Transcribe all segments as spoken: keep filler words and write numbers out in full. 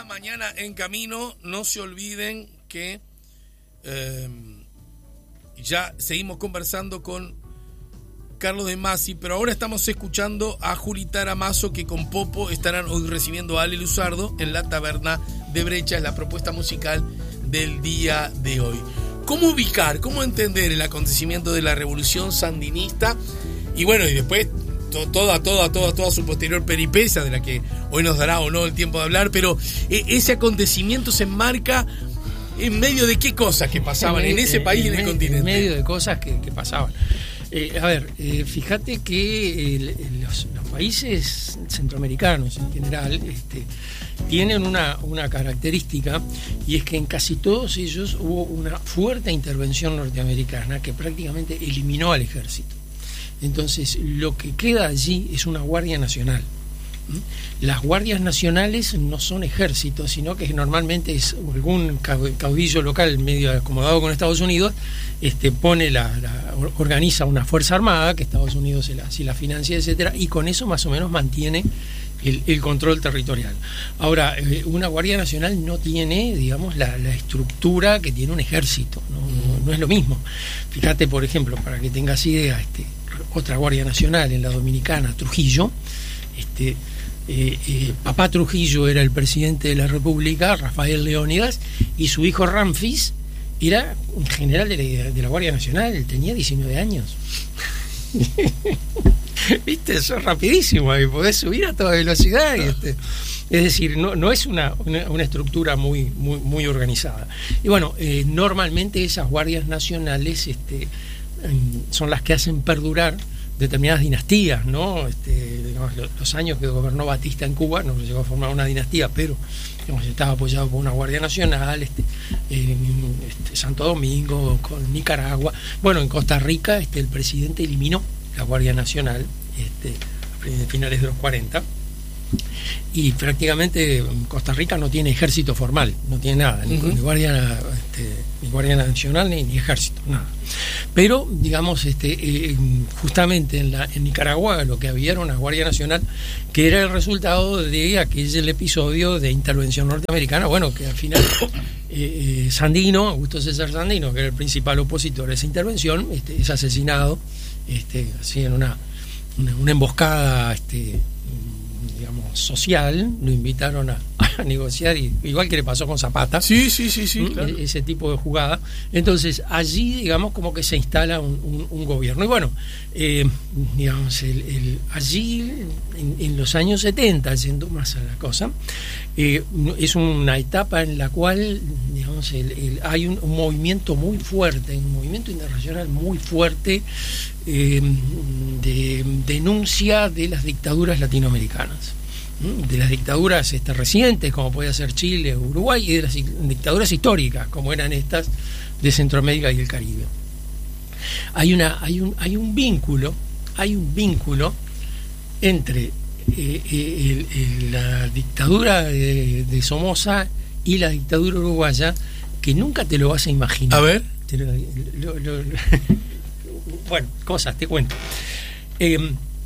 Mañana, mañana en camino. No se olviden que eh, ya seguimos conversando con Carlos de Masi, pero ahora estamos escuchando a Julitara Mazo, que con Popo estarán hoy recibiendo a Ale Luzardo en la taberna de Brecha. Es la propuesta musical del día de hoy. ¿Cómo ubicar, cómo entender el acontecimiento de la revolución sandinista? Y bueno, y después to, toda, toda, toda, toda su posterior peripecia, de la que hoy nos dará o no el tiempo de hablar, pero eh, ese acontecimiento se enmarca en medio de qué cosas que pasaban en, en ese país y en, en el continente. En medio de cosas que, que pasaban. Eh, a ver, eh, fíjate que el, los, los países centroamericanos en general este, tienen una, una característica, y es que en casi todos ellos hubo una fuerte intervención norteamericana que prácticamente eliminó al ejército. Entonces, lo que queda allí es una Guardia Nacional. Las guardias nacionales no son ejércitos, sino que normalmente es algún caudillo local medio acomodado con Estados Unidos, este, pone la, la organiza una fuerza armada que Estados Unidos se la, se la financia, etcétera, y con eso más o menos mantiene el, el control territorial. Ahora, eh, una Guardia Nacional no tiene, digamos, la, la estructura que tiene un ejército, ¿no? No, no es lo mismo. Fíjate, por ejemplo, para que tengas idea, este, otra Guardia Nacional en la Dominicana, Trujillo, este Eh, eh, papá Trujillo era el presidente de la República, Rafael Leónidas, y su hijo Ramfis era un general de la, de la Guardia Nacional. Él tenía diecinueve años. Viste, eso es rapidísimo, y podés subir a toda velocidad, y este, es decir, no, no es una, una, una estructura muy, muy, muy organizada. Y bueno, eh, normalmente esas guardias nacionales este, son las que hacen perdurar determinadas dinastías, ¿no? Este, digamos, los años que gobernó Batista en Cuba no llegó a formar una dinastía, pero digamos, estaba apoyado por una Guardia Nacional, este, en este, Santo Domingo, con Nicaragua. Bueno, en Costa Rica este, el presidente eliminó la Guardia Nacional este, a finales de los cuarenta, y prácticamente Costa Rica no tiene ejército formal, no tiene nada, ni, uh-huh. ni guardia este, ni guardia nacional ni, ni ejército, nada. Pero digamos este eh, justamente en la en Nicaragua lo que había era una Guardia Nacional que era el resultado de aquel episodio de intervención norteamericana, bueno, que al final eh, eh, Sandino, Augusto César Sandino, que era el principal opositor a esa intervención, este, es asesinado este, así en una, una, una emboscada este, digamos, social. Lo invitaron a, a negociar, y, igual que le pasó con Zapata. Sí, sí, sí, sí. Claro. Ese tipo de jugada. Entonces, allí, digamos, como que se instala un, un, un gobierno. Y bueno, eh, digamos, el, el, allí, en, en los años setenta, yendo más a la cosa, eh, es una etapa en la cual, digamos, el, el, hay un, un movimiento muy fuerte, un movimiento internacional muy fuerte, Eh, de denuncia de las dictaduras latinoamericanas, de las dictaduras este, recientes, como podía ser Chile, Uruguay, y de las dictaduras históricas, como eran estas de Centroamérica y el Caribe. Hay una, hay un, hay un vínculo, hay un vínculo entre eh, el, el, la dictadura de, de Somoza y la dictadura uruguaya, que nunca te lo vas a imaginar. A ver. Te lo, lo, lo, lo, bueno, cosas, te cuento. Eh,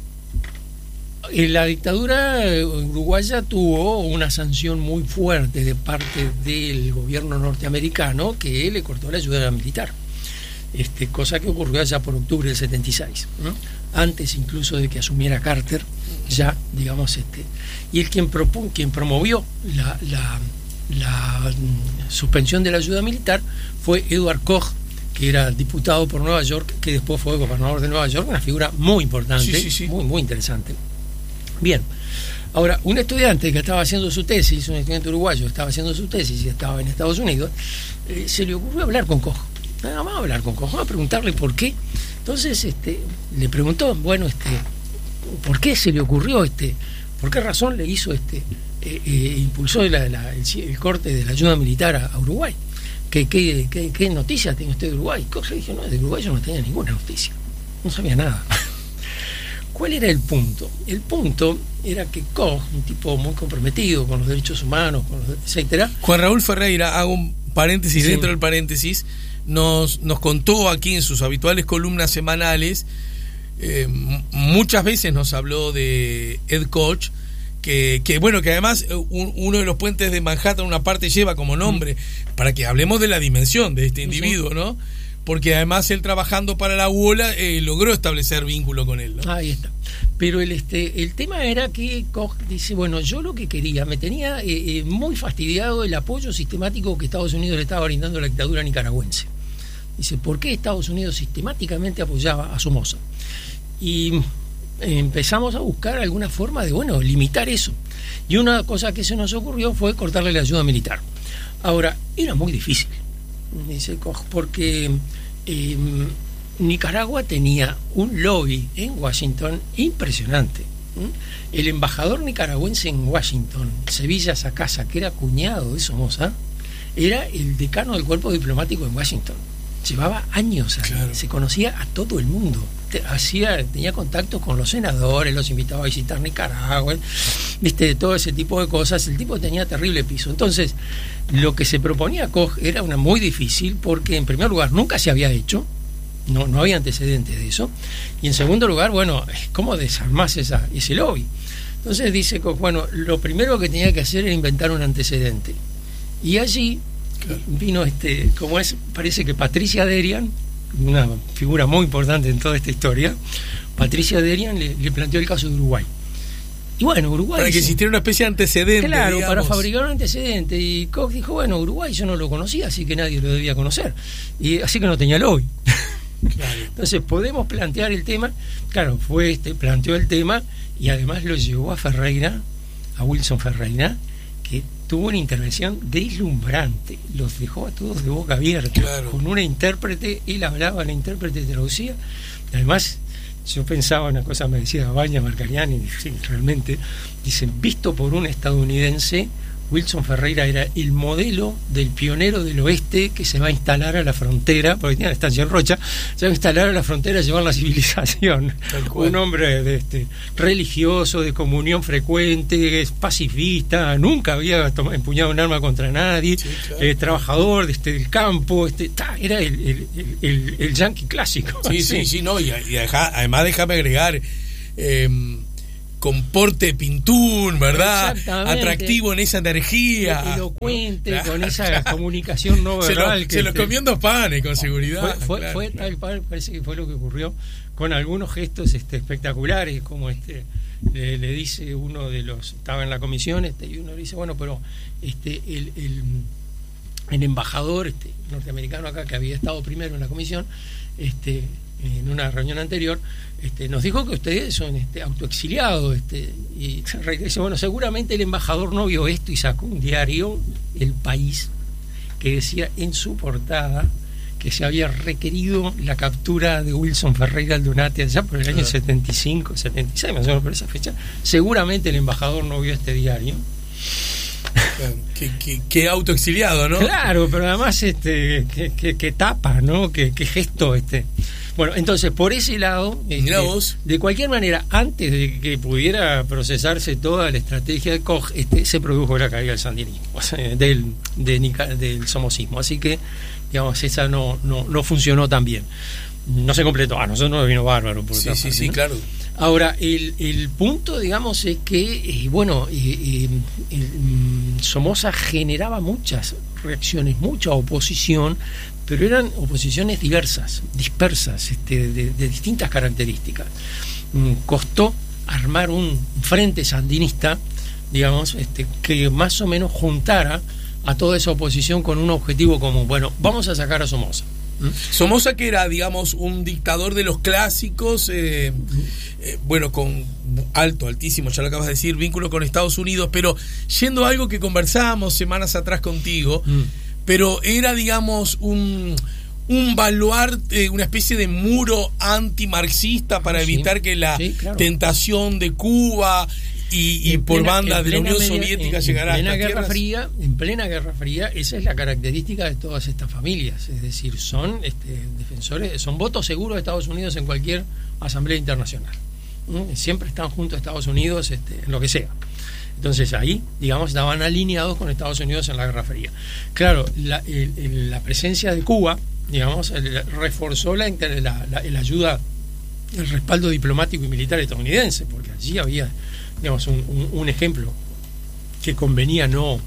la dictadura uruguaya tuvo una sanción muy fuerte de parte del gobierno norteamericano, que le cortó la ayuda militar. Este, cosa que ocurrió allá por octubre del setenta y seis, ¿no? Antes incluso de que asumiera Carter, ya, digamos, este, y el quien propuso, quien promovió la, la, la suspensión de la ayuda militar fue Edward Koch, que era diputado por Nueva York, que después fue gobernador de Nueva York, una figura muy importante, sí, sí, sí. muy muy interesante. Bien, ahora, un estudiante que estaba haciendo su tesis, un estudiante uruguayo estaba haciendo su tesis y estaba en Estados Unidos, eh, se le ocurrió hablar con Koch. Nada más hablar con Koch, vamos a preguntarle por qué. Entonces, este, le preguntó, bueno, este, ¿por qué se le ocurrió, este, por qué razón le hizo, este, eh, eh, impulsó la, la, el, el corte de la ayuda militar a, a Uruguay? ¿Qué, qué, qué, ¿Qué noticias tiene usted de Uruguay? Koch dijo, no, de Uruguay yo no tenía ninguna noticia, no sabía nada. ¿Cuál era el punto? El punto era que Koch, un tipo muy comprometido con los derechos humanos, con los, etcétera. Juan Raúl Ferreira, hago un paréntesis sí. dentro del paréntesis, nos, nos contó aquí en sus habituales columnas semanales, eh, muchas veces nos habló de Ed Koch, que, que bueno, que además un, uno de los puentes de Manhattan, una parte lleva como nombre, mm. para que hablemos de la dimensión de este individuo, sí. ¿no? Porque además él trabajando para la U O L A eh, logró establecer vínculo con él, ¿no? Ahí está. Pero el este el tema era que Koch dice, bueno, yo lo que quería, me tenía eh, eh, muy fastidiado el apoyo sistemático que Estados Unidos le estaba brindando a la dictadura nicaragüense. Dice, ¿por qué Estados Unidos sistemáticamente apoyaba a Somoza? Y empezamos a buscar alguna forma de, bueno, limitar eso. Y una cosa que se nos ocurrió fue cortarle la ayuda militar. Ahora, era muy difícil, dice Koch, porque eh, Nicaragua tenía un lobby en Washington impresionante. El embajador nicaragüense en Washington, Sevilla Sacasa, que era cuñado de Somoza, era el decano del cuerpo diplomático en Washington. Llevaba años ahí, claro. Se conocía a todo el mundo. Hacía, tenía contactos con los senadores, los invitaba a visitar Nicaragua, viste, todo ese tipo de cosas. El tipo tenía terrible piso. Entonces, lo que se proponía Koch era una muy difícil, porque en primer lugar nunca se había hecho, no, no había antecedentes de eso, y en segundo lugar, bueno, ¿cómo desarmás esa, ese lobby? Entonces dice Koch, bueno, lo primero que tenía que hacer era inventar un antecedente. Y allí claro. vino este, como es, parece que Patricia Derian, una figura muy importante en toda esta historia, Patricia Derian le, le planteó el caso de Uruguay. Y bueno, Uruguay... Para que existiera una especie de antecedente. Claro, digamos. Para fabricar un antecedente. Y Koch dijo, bueno, Uruguay yo no lo conocía, así que nadie lo debía conocer. Y así que no tenía lobby. Claro. Entonces podemos plantear el tema. Claro, fue este, planteó el tema y además lo llevó a Ferreira, a Wilson Ferreira, que tuvo una intervención deslumbrante, los dejó a todos de boca abierta, claro. Con una intérprete, él hablaba, la intérprete traducía. Además, yo pensaba una cosa, me decía Baña Marcariani, y sí, realmente, dicen, visto por un estadounidense, Wilson Ferreira era el modelo del pionero del oeste que se va a instalar a la frontera, porque tenía la estancia en Rocha, se va a instalar a la frontera a llevar la civilización. Un hombre de este, religioso, de comunión frecuente, es pacifista, nunca había tomado, empuñado un arma contra nadie, sí, claro. eh, trabajador de este, del campo, este, ta, era el, el, el, el, el yanqui clásico. Sí, sí, sí, no, y, y deja, además déjame agregar... Eh, con porte pintún, ¿verdad? Atractivo en esa energía. Elocuente, claro, con esa claro. comunicación no verbal. Se, lo, que se los comió en dos panes, con seguridad. Fue, fue, claro, fue claro. tal, parece que fue lo que ocurrió, con algunos gestos este, espectaculares, como este le, le dice uno de los, estaba en la comisión, este, y uno le dice, bueno, pero este el, el, el embajador este, norteamericano acá, que había estado primero en la comisión, este en una reunión anterior, este, nos dijo que ustedes son este, autoexiliados, este, y dice, bueno, seguramente el embajador no vio esto, y sacó un diario, El País, que decía en su portada que se había requerido la captura de Wilson Ferreira Aldunate allá por el año claro. setenta y cinco, setenta y seis, más o menos por esa fecha. Seguramente el embajador no vio este diario. Claro, que, que, que autoexiliado, ¿no? Claro, pero además este que, que, que tapa, ¿no? Que, que gesto este. Bueno, entonces por ese lado, este, de cualquier manera, antes de que pudiera procesarse toda la estrategia de Koch, este, se produjo la caída del sandinismo, o sea, del, de, del somocismo. Así que, digamos, esa no, no, no funcionó tan bien. No se completó. A nosotros nos vino bárbaro. Por sí, otra sí, parte, sí, ¿no? claro. Ahora, el, el punto, digamos, es que, eh, bueno, eh, eh, el, Somoza generaba muchas reacciones, mucha oposición, pero eran oposiciones diversas, dispersas, este, de, de distintas características. Mm, costó armar un frente sandinista, digamos, este, que más o menos juntara a toda esa oposición con un objetivo común. Bueno, vamos a sacar a Somoza. ¿Mm? Somoza, que era, digamos, un dictador de los clásicos, eh, eh, bueno, con alto, altísimo, ya lo acabas de decir, vínculo con Estados Unidos, pero yendo a algo que conversábamos semanas atrás contigo, mm. pero era, digamos, un, un baluarte, una especie de muro antimarxista para sí, evitar que la sí, claro. tentación de Cuba y, y por banda de la Unión media, Soviética llegara a la Guerra Fría. En plena Guerra Fría, esa es la característica de todas estas familias, es decir, son este, defensores, son votos seguros de Estados Unidos en cualquier asamblea internacional. ¿Mm? Siempre están junto a Estados Unidos este, en lo que sea. Entonces ahí, digamos, estaban alineados con Estados Unidos en la Guerra Fría. Claro, la, el, el, la presencia de Cuba, digamos, el, reforzó la, la, la, la ayuda, el respaldo diplomático y militar estadounidense, porque allí había digamos, un, un, un ejemplo que convenía no,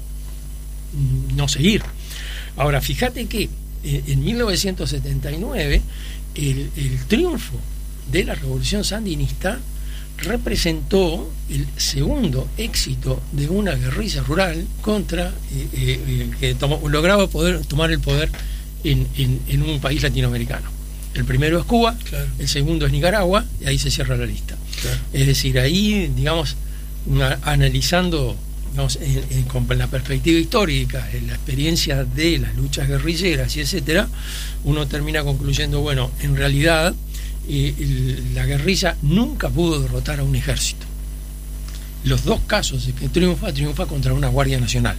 no seguir. Ahora, fíjate que eh, en mil novecientos setenta y nueve el, el triunfo de la revolución sandinista representó el segundo éxito de una guerrilla rural contra eh, eh, que tomó, lograba poder tomar el poder en, en, en un país latinoamericano. El primero es Cuba, claro. El segundo es Nicaragua, y ahí se cierra la lista. Claro. Es decir, ahí, digamos, una, analizando, digamos, en, en, con la perspectiva histórica, en la experiencia de las luchas guerrilleras y etcétera, uno termina concluyendo, bueno, en realidad eh, el, la guerrilla nunca pudo derrotar a un ejército. Los dos casos de que triunfa, triunfa contra una Guardia Nacional.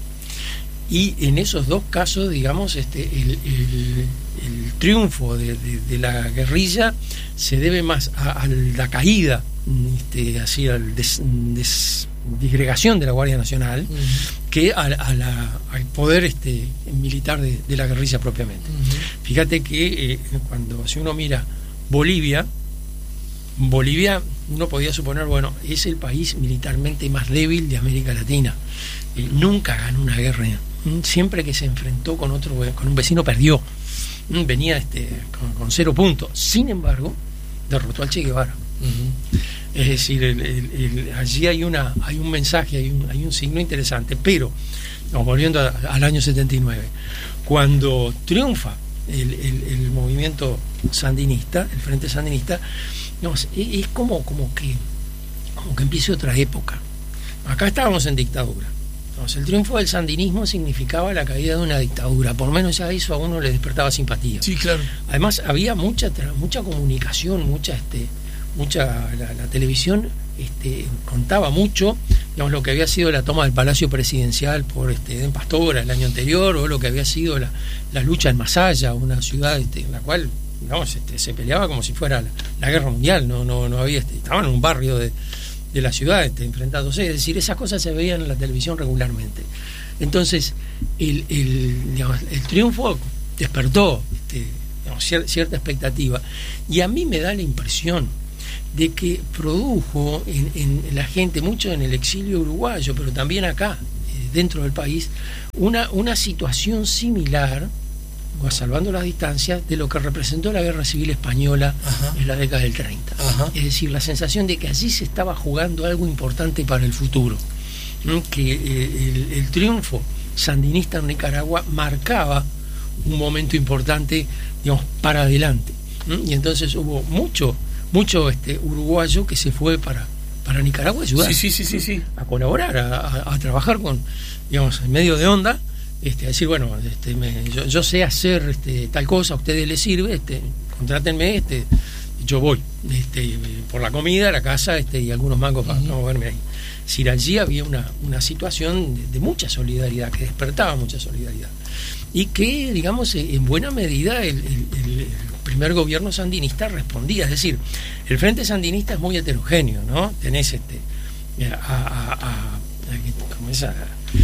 Y en esos dos casos, digamos, este, el, el, el triunfo de, de, de la guerrilla se debe más a, a la caída, este, así, a la des, des, disgregación de la Guardia Nacional, uh-huh. que a, a la, al poder este, militar de, de la guerrilla propiamente. Uh-huh. Fíjate que eh, cuando si uno mira Bolivia, Bolivia, uno podía suponer, bueno, es el país militarmente más débil de América Latina. Eh, nunca ganó una guerra. Siempre que se enfrentó con otro, con un vecino, perdió. Venía este, con, con cero puntos. Sin embargo, derrotó al Che Guevara. Uh-huh. Es decir, el, el, el, allí hay una, hay un mensaje, hay un, hay un signo interesante. Pero, no, volviendo a, al año setenta y nueve, cuando triunfa el, el, el movimiento sandinista, el Frente Sandinista, no, es, es como, como que, como que empieza otra época. Acá estábamos en dictadura. El triunfo del sandinismo significaba la caída de una dictadura, por lo menos ya eso a uno le despertaba simpatía. Sí, claro. Además había mucha mucha comunicación, mucha este mucha la, la televisión este contaba mucho, digamos, lo que había sido la toma del Palacio Presidencial por este Den Pastora el año anterior, o lo que había sido la, la lucha en Masaya, una ciudad este, en la cual, digamos, este, se peleaba como si fuera la, la guerra mundial, no no no había este, estaban en un barrio de de la ciudad este, enfrentándose, es decir, esas cosas se veían en la televisión regularmente. Entonces el, el, digamos, el triunfo despertó este, digamos, cier, cierta expectativa, y a mí me da la impresión de que produjo en, en la gente, mucho en el exilio uruguayo, pero también acá, eh, dentro del país, una, una situación similar, salvando las distancias, de lo que representó la Guerra Civil Española. Ajá. En la década del treinta. Ajá. Es decir, la sensación de que allí se estaba jugando algo importante para el futuro, ¿no? Que eh, el, el triunfo sandinista en Nicaragua marcaba un momento importante, digamos, para adelante, ¿no? Y entonces hubo mucho mucho este uruguayo que se fue para para Nicaragua a ayudar, sí, sí, sí, sí, sí. a colaborar, a, a, a trabajar con, digamos, en medio de onda. Este, a decir, bueno, este, me, yo, yo sé hacer este, tal cosa, a ustedes les sirve, este, contrátenme, este, yo voy, este, por la comida, la casa, este, y algunos mangos para no verme ahí. Es decir, allí había una, una situación de, de mucha solidaridad, que despertaba mucha solidaridad, y que, digamos, en buena medida el, el, el primer gobierno sandinista respondía. Es decir, el Frente Sandinista es muy heterogéneo, ¿no? Tenés este a, a, a, a como esa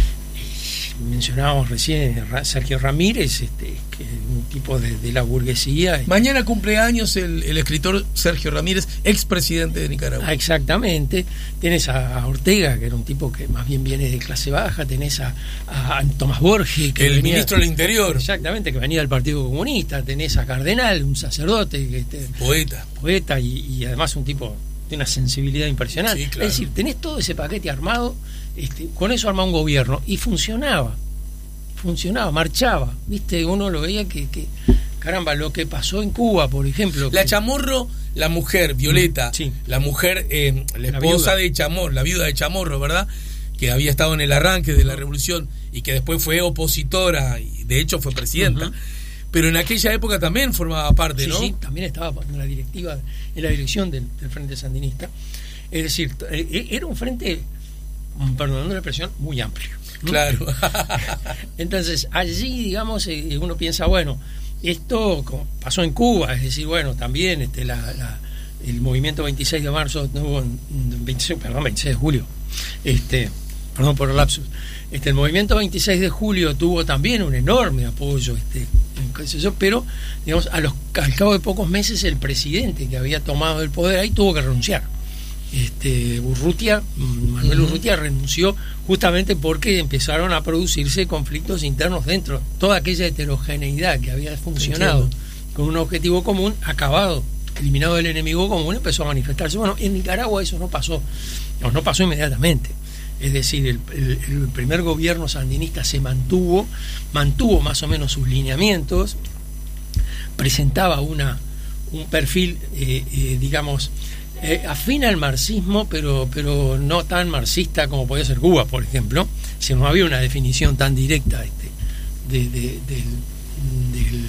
mencionábamos recién Sergio Ramírez, este, que es un tipo de, de la burguesía. Mañana cumpleaños el, el escritor Sergio Ramírez, expresidente de Nicaragua. Ah, exactamente. Tenés a, a Ortega, que era un tipo que más bien viene de clase baja. Tenés a, a Tomás Borges, que el venía, ministro del Interior. Exactamente, que venía del Partido Comunista. Tenés a Cardenal, un sacerdote, que, este, poeta. Poeta y, y además un tipo de una sensibilidad impresionante. Sí, claro. Es decir, tenés todo ese paquete armado. Este, con eso armaba un gobierno y funcionaba, funcionaba, marchaba, viste, uno lo veía que, que caramba, lo que pasó en Cuba, por ejemplo. La que... Chamorro, la mujer, Violeta, sí. la mujer, eh, la esposa la de Chamorro, la viuda de Chamorro, ¿verdad? Que había estado en el arranque de la revolución y que después fue opositora y de hecho fue presidenta. Uh-huh. Pero en aquella época también formaba parte, sí, ¿no? Sí, también estaba en la directiva, en la dirección del, del Frente Sandinista. Es decir, era un frente, perdonando la expresión, muy amplio, ¿no? Claro. Entonces, allí, digamos, uno piensa, bueno, esto pasó en Cuba, es decir, bueno, también este, la, la, el movimiento veintiséis de marzo, no, veintiséis, perdón, veintiséis de julio, este, perdón por el lapsus, este, el movimiento veintiséis de julio tuvo también un enorme apoyo, este, qué sé yo, pero, digamos, a los, al cabo de pocos meses el presidente que había tomado el poder ahí tuvo que renunciar. este, Urrutia, Manuel uh-huh. Urrutia renunció justamente porque empezaron a producirse conflictos internos dentro. Toda aquella heterogeneidad que había funcionado Entiendo. con un objetivo común, acabado, eliminado el enemigo común, empezó a manifestarse. Bueno, en Nicaragua eso no pasó, no, no pasó inmediatamente. Es decir, el, el, el primer gobierno sandinista se mantuvo, mantuvo más o menos sus lineamientos, presentaba una un perfil, eh, eh, digamos, eh, afín al marxismo, pero, pero no tan marxista como podía ser Cuba, por ejemplo. Si no había una definición tan directa este, de, de, del, del,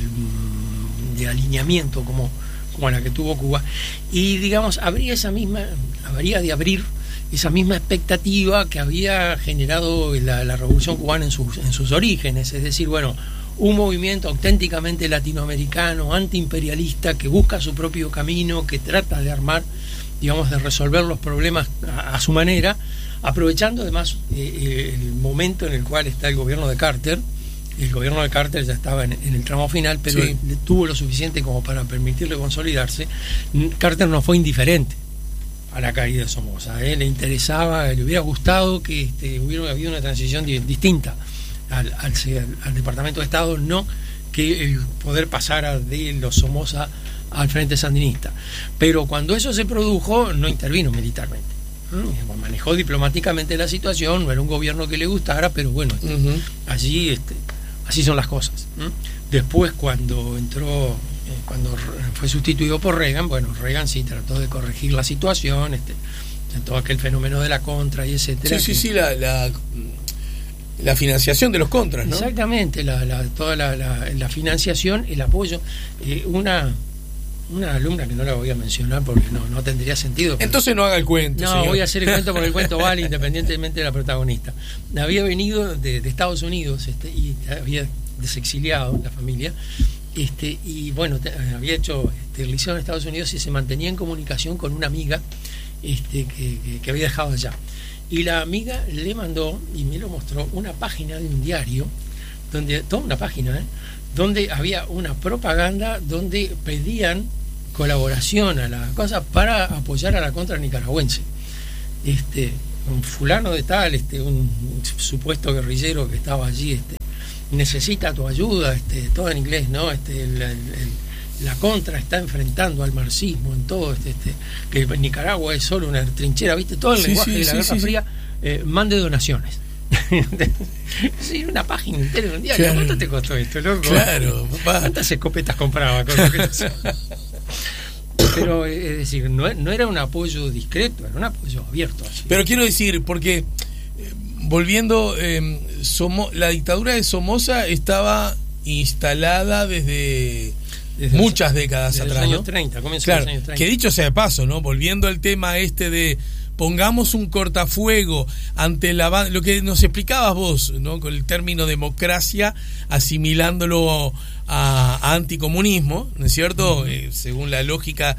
de alineamiento como, como la que tuvo Cuba. Y, digamos, habría esa misma, habría de abrir esa misma expectativa que había generado la, la Revolución Cubana en sus, en sus orígenes, es decir, bueno, un movimiento auténticamente latinoamericano, antiimperialista, que busca su propio camino, que trata de armar, digamos, de resolver los problemas a, a su manera, aprovechando además eh, el momento en el cual está el gobierno de Carter. El gobierno de Carter ya estaba en, en el tramo final, pero sí. tuvo lo suficiente como para permitirle consolidarse. Carter no fue indiferente a la caída de Somoza, ¿eh? Le interesaba, le hubiera gustado que este, hubiera habido una transición di- distinta al, al, al Departamento de Estado, no que el poder pasara de los Somoza al Frente Sandinista. Pero cuando eso se produjo, no intervino militarmente. ¿Mm? Manejó diplomáticamente la situación, no era un gobierno que le gustara, pero bueno, este, uh-huh. allí este, así son las cosas. ¿Mm? Después, cuando entró, eh, cuando fue sustituido por Reagan, bueno, Reagan sí trató de corregir la situación, este, en todo aquel fenómeno de la contra y etcétera. Sí, que, sí, sí, la, la, la financiación de los contras, ¿no? Exactamente, la, la, toda la, la, la financiación, el apoyo. Eh, una una alumna que no la voy a mencionar porque no, no tendría sentido. Pero... Entonces no haga el cuento. No, señor. Voy a hacer el cuento porque el cuento vale independientemente de la protagonista. Había venido de, de Estados Unidos este, y había desexiliado la familia. Este, y bueno, te, había hecho este, el liceo en Estados Unidos y se mantenía en comunicación con una amiga este, que, que, que había dejado allá. Y la amiga le mandó, y me lo mostró, una página de un diario, donde toda una página, ¿eh? donde había una propaganda donde pedían colaboración a la cosa para apoyar a la contra nicaragüense. Este, un fulano de tal, este, un supuesto guerrillero que estaba allí, este, necesita tu ayuda, este, todo en inglés, ¿no? Este, el, el, el, la contra está enfrentando al marxismo en todo, este, este, que Nicaragua es solo una trinchera, ¿viste? Todo el sí, lenguaje sí, de la sí, Guerra sí, Fría, eh, mande donaciones. Sí, una página entera de un diario. Claro. ¿Cuánto te costó esto, loco? Claro, papá. ¿Cuántas escopetas compraba con lo que te... Pero es decir, no, no era un apoyo discreto, era un apoyo abierto. Así. Pero quiero decir, porque eh, volviendo, eh, Somo, la dictadura de Somoza estaba instalada desde, desde muchas los, décadas desde atrás. Los años ¿no? treinta, comienzo claro, de los años treinta. Que dicho sea de paso, ¿no? Volviendo al tema este de pongamos un cortafuego ante la lo que nos explicabas vos, ¿no? Con el término democracia, asimilándolo a, a anticomunismo, ¿no es cierto? Uh-huh. Eh, según la lógica,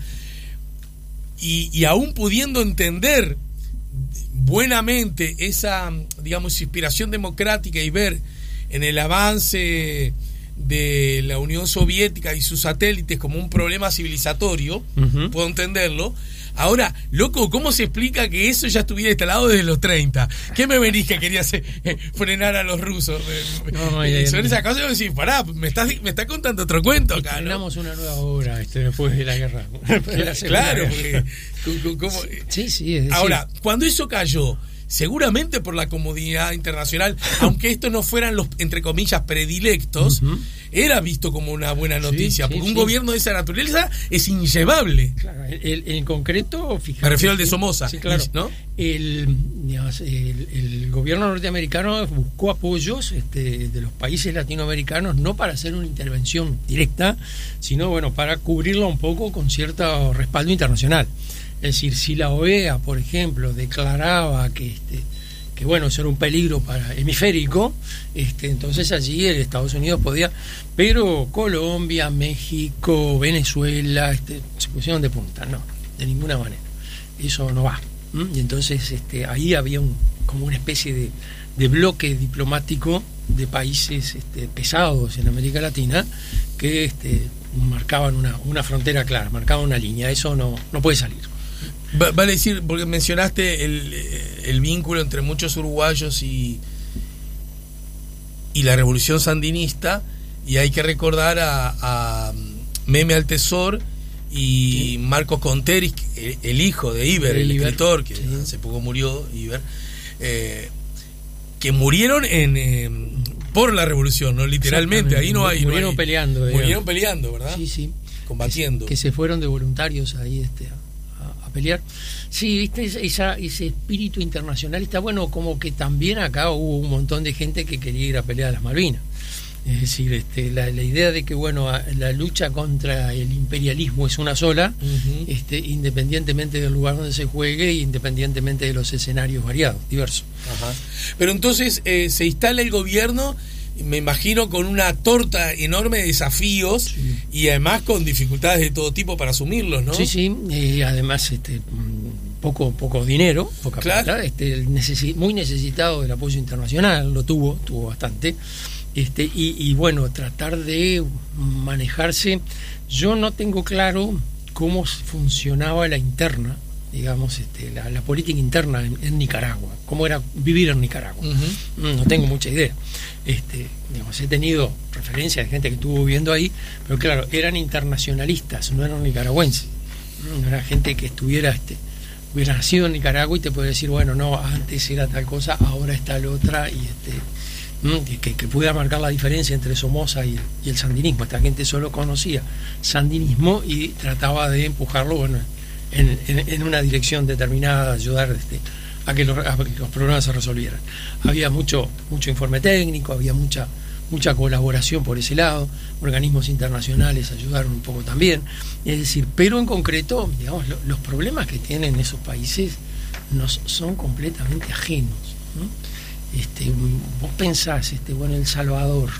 y, y aún pudiendo entender buenamente esa, digamos, inspiración democrática y ver en el avance de la Unión Soviética y sus satélites como un problema civilizatorio, uh-huh. puedo entenderlo. Ahora, loco, ¿cómo se explica que eso ya estuviera instalado desde los treinta? ¿Qué me venís que querías eh, frenar a los rusos? No, no, eh, sobre esa cosa yo decís, pará, me estás, me estás contando otro cuento acá, ¿no? Tenemos una nueva obra este, después de la guerra. De la claro, porque... ¿cómo, cómo? Sí, sí, es decir... Ahora, cuando eso cayó, seguramente por la comodidad internacional, aunque estos no fueran los, entre comillas, predilectos, uh-huh. era visto como una buena noticia, sí, sí, porque un sí. gobierno de esa naturaleza es inllevable. Claro, el, en concreto, fíjate. Me refiero al de Somoza, sí, claro, ¿no? El, digamos, el, el gobierno norteamericano buscó apoyos este, de los países latinoamericanos, no para hacer una intervención directa, sino bueno, para cubrirla un poco con cierto respaldo internacional. Es decir, si la O E A, por ejemplo, declaraba que este, que bueno, eso era un peligro para hemisférico, este, entonces allí el Estados Unidos podía, pero Colombia, México, Venezuela, este, se pusieron de punta, no, de ninguna manera, eso no va. ¿Mm? Y entonces este, ahí había un, como una especie de, de bloque diplomático de países este, pesados en América Latina que este, marcaban una, una frontera clara, marcaban una línea, eso no, no puede salir. Vale decir, porque mencionaste el, el vínculo entre muchos uruguayos y, y la revolución sandinista, y hay que recordar a, a Meme Altesor y sí. Marcos Conteris, el, el hijo de Iber, el, el Iber, escritor, que sí. hace poco murió, Iber, eh, que murieron en eh, por la revolución, no literalmente, ahí no hay... Murieron no hay, peleando. Murieron digamos. peleando, ¿verdad? Sí, sí. Combatiendo. Que se, que se fueron de voluntarios ahí este, a, a pelear. Sí, viste, esa, ese espíritu internacionalista, bueno, como que también acá hubo un montón de gente que quería ir a pelear a las Malvinas. Es decir, este, la, la idea de que bueno, la lucha contra el imperialismo es una sola, uh-huh. este, independientemente del lugar donde se juegue, independientemente de los escenarios variados, diversos. Ajá. Pero entonces eh, se instala el gobierno, me imagino, con una torta enorme de desafíos, sí. y además con dificultades de todo tipo para asumirlos, ¿no? Sí, sí, y además este, poco poco dinero, poca claro. plata, este, necesi- muy necesitado del apoyo internacional, lo tuvo, tuvo bastante. Este, y, y bueno, tratar de manejarse. Yo no tengo claro cómo funcionaba la interna, digamos, este, la, la política interna en, en Nicaragua, cómo era vivir en Nicaragua. Uh-huh. No tengo mucha idea. Este, digamos, he tenido referencias de gente que estuvo viviendo ahí, pero claro, eran internacionalistas, no eran nicaragüenses. No era gente que estuviera, este, hubiera nacido en Nicaragua y te puede decir, bueno, no, antes era tal cosa, ahora está la otra, y este Que, que pudiera marcar la diferencia entre Somoza y, y el sandinismo. Esta gente solo conocía sandinismo y trataba de empujarlo, bueno, en, en, en una dirección determinada, ayudar este, a, que los, a que los problemas se resolvieran. Había mucho mucho informe técnico, había mucha mucha colaboración por ese lado, organismos internacionales ayudaron un poco también, es decir, pero en concreto, digamos, lo, los problemas que tienen esos países nos son completamente ajenos, ¿no? Este, vos pensás, este, bueno, El Salvador,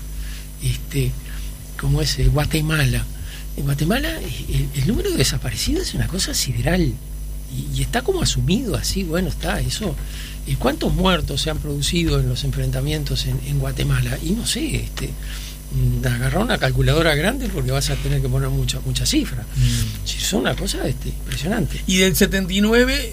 este, como es Guatemala. En Guatemala el, el número de desaparecidos es una cosa sideral y, y está como asumido así, bueno, está eso. ¿Cuántos muertos se han producido en los enfrentamientos en, en Guatemala? Y no sé, este, agarrar una calculadora grande porque vas a tener que poner mucha mucha cifra. Mm. Es una cosa este, impresionante. Y del setenta y nueve,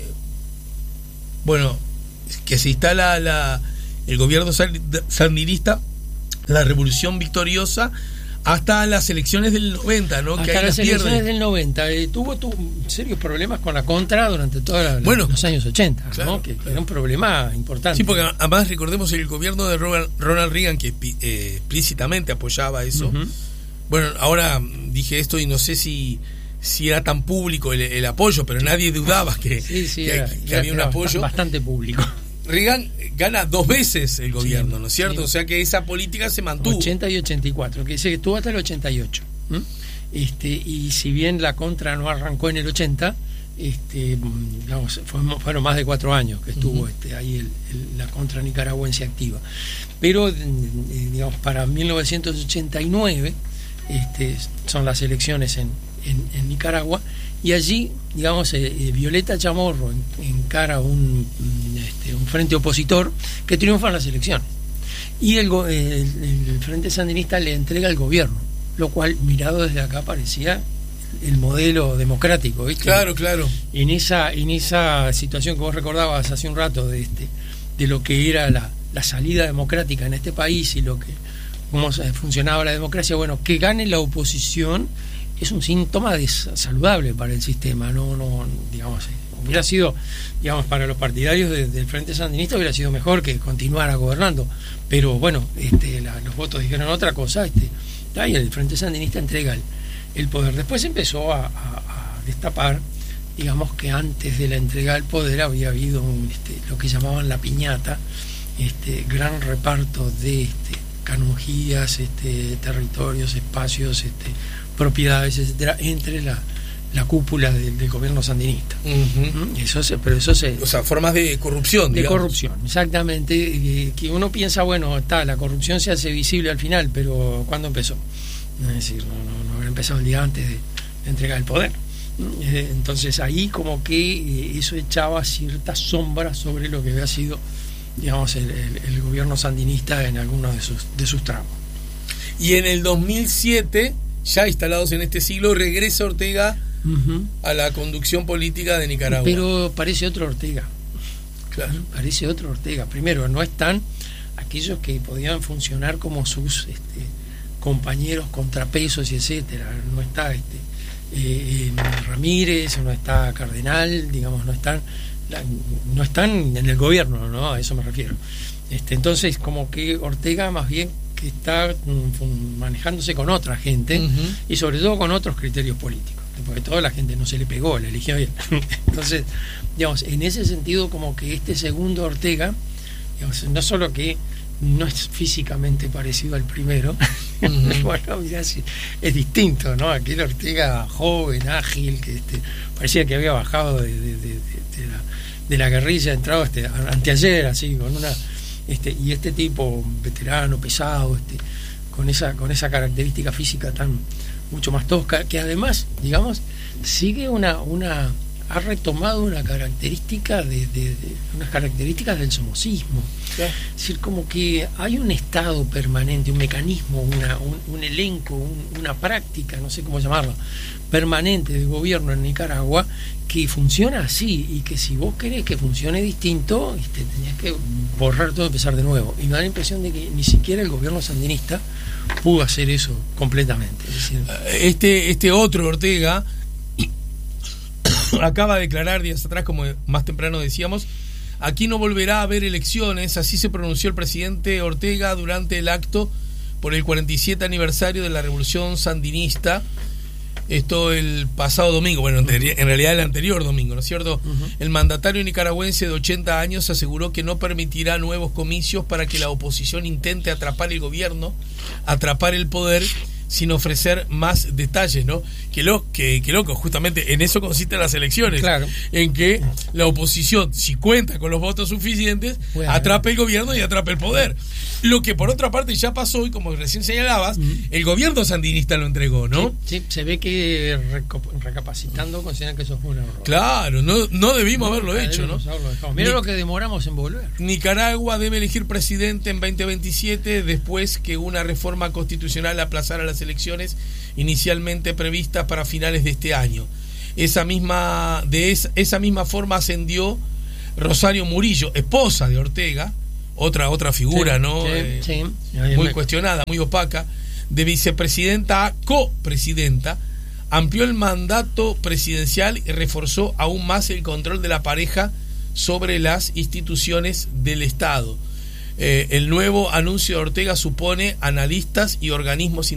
bueno, que se instala la el gobierno sandinista, la revolución victoriosa, hasta las elecciones del noventa, ¿no? Hasta que ahí las elecciones pierde. del noventa. Eh, tuvo, tuvo serios problemas con la Contra durante todos bueno, los años ochenta, claro, ¿no? Que, claro. que era un problema importante. Sí, porque además recordemos el gobierno de Ronald Reagan, que eh, explícitamente apoyaba eso. Uh-huh. Bueno, ahora dije esto y no sé si si era tan público el, el apoyo, pero nadie dudaba que, sí, sí, que, era, que era, había un era apoyo. Bastante público. Reagan gana dos veces el gobierno, sí, ¿no es cierto? Sí. O sea que esa política se mantuvo. ochenta y ochenta y cuatro, que se estuvo hasta el ochenta y ocho. ¿Mm? Este, y si bien la Contra no arrancó en el ochenta, este, digamos, fueron, fueron más de cuatro años que estuvo uh-huh. este, ahí el, el, la Contra nicaragüense activa. Pero, digamos, para mil novecientos ochenta y nueve este, son las elecciones en, en, en Nicaragua. Y allí, digamos, eh, Violeta Chamorro encara un, este, un frente opositor que triunfa en las elecciones. Y el, el, el Frente Sandinista le entrega el gobierno, lo cual, mirado desde acá, parecía el modelo democrático, ¿viste? Claro, claro. En esa, en esa situación que vos recordabas hace un rato de, este, de lo que era la, la salida democrática en este país y lo que cómo funcionaba la democracia, bueno, que gane la oposición es un síntoma de saludable para el sistema, no, no, digamos, hubiera sido, digamos, para los partidarios de, del Frente Sandinista hubiera sido mejor que continuara gobernando, pero bueno, este, la, los votos dijeron otra cosa, este, y el Frente Sandinista entrega el, el poder. Después empezó a, a, a destapar, digamos, que antes de la entrega del poder había habido un, este, lo que llamaban la piñata, este, gran reparto de este, canonjías, este, territorios, espacios, este, propiedades, etcétera, entre la, la cúpula del, del gobierno sandinista. Uh-huh. Eso se, pero eso se, o sea, formas de corrupción, de digamos. corrupción, exactamente, eh, que uno piensa, bueno, está, la corrupción se hace visible al final, pero ¿cuándo empezó? Es decir, no, no, no habrá empezado el día antes de, de entregar el poder. Eh, entonces ahí como que eh, eso echaba cierta sombra sobre lo que había sido, digamos, el, el, el gobierno sandinista en algunos de sus, de sus tramos. Y en el dos mil siete, ya instalados en este siglo, regresa Ortega uh-huh. a la conducción política de Nicaragua. Pero parece otro Ortega. Claro. Parece otro Ortega. Primero, no están aquellos que podían funcionar como sus este, compañeros contrapesos y etcétera. No está este eh, Ramírez, no está Cardenal, digamos, no están la, no están en el gobierno, ¿no? A eso me refiero. Este, entonces, como que Ortega más bien que está um, manejándose con otra gente, uh-huh. y sobre todo con otros criterios políticos, porque toda la gente no se le pegó, le eligió bien. Entonces, digamos, en ese sentido, como que este segundo Ortega, digamos, no solo que no es físicamente parecido al primero, uh-huh. bueno, mirá, sí, es distinto, ¿no? Aquel Ortega joven, ágil, que este, parecía que había bajado de, de, de, de, de, la, de la guerrilla, entrado este, anteayer, así, con una... Este, y este tipo veterano, pesado, este, con esa con esa característica física tan mucho más tosca, que además, digamos, sigue una una ha retomado una característica de, de, de unas características del somocismo. ¿Sí? Es decir, como que hay un estado permanente, un mecanismo, una, un, un elenco, un, una práctica, no sé cómo llamarlo, permanente de gobierno en Nicaragua que funciona así, y que si vos querés que funcione distinto, este, tenías que borrar todo y empezar de nuevo. Y me da la impresión de que ni siquiera el gobierno sandinista pudo hacer eso completamente. Es decir, este, este otro Ortega acaba de declarar días atrás, como más temprano decíamos, aquí no volverá a haber elecciones. Así se pronunció el presidente Ortega durante el acto por el cuarenta y siete aniversario de la revolución sandinista. Esto el pasado domingo, bueno, en realidad el anterior domingo, ¿no es cierto? Uh-huh. El mandatario nicaragüense de ochenta años aseguró que no permitirá nuevos comicios para que la oposición intente atrapar el gobierno, atrapar el poder, sin ofrecer más detalles, ¿no? Que, lo, que, que loco, justamente en eso consisten las elecciones, claro. En que la oposición, si cuenta con los votos suficientes, bueno, atrape el gobierno y atrape el poder. Lo que por otra parte ya pasó, y como recién señalabas, uh-huh. el gobierno sandinista lo entregó, ¿no? Sí, sí, se ve que recapacitando consideran que eso fue un error. Claro, no, no debimos no, haberlo no hecho, debimos ¿no? Haberlo dejado. Mira Ni- lo que demoramos en volver. Nicaragua debe elegir presidente en veinte veintisiete después que una reforma constitucional aplazara las elecciones inicialmente previstas para finales de este año. Esa misma, de esa, esa misma forma ascendió Rosario Murillo, esposa de Ortega, otra otra figura, sí, ¿no? Sí, eh, sí. Muy me... cuestionada, muy opaca, de vicepresidenta a copresidenta, amplió el mandato presidencial y reforzó aún más el control de la pareja sobre las instituciones del Estado. Eh, el nuevo anuncio de Ortega supone analistas y organismos